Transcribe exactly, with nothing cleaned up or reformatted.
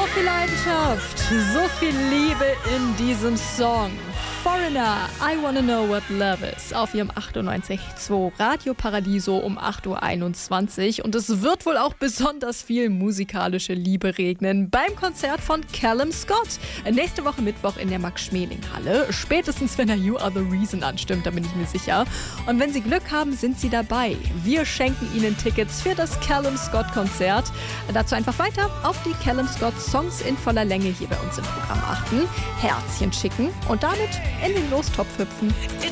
viel Leidenschaft, so viel Liebe in diesem Song. Foreigner, I Wanna Know What Love Is auf ihrem achtundneunzig Komma zwei Radio Paradiso um acht Uhr einundzwanzig. Und es wird wohl auch besonders viel musikalische Liebe regnen beim Konzert von Callum Scott. Nächste Woche Mittwoch in der Max-Schmeling-Halle. Spätestens, wenn er You Are The Reason anstimmt, da bin ich mir sicher. Und wenn Sie Glück haben, sind Sie dabei. Wir schenken Ihnen Tickets für das Callum Scott-Konzert. Dazu einfach weiter auf die Callum Scott Songs in voller Länge hier bei uns im Programm achten, Herzchen schicken und damit in den Lostopf hüpfen.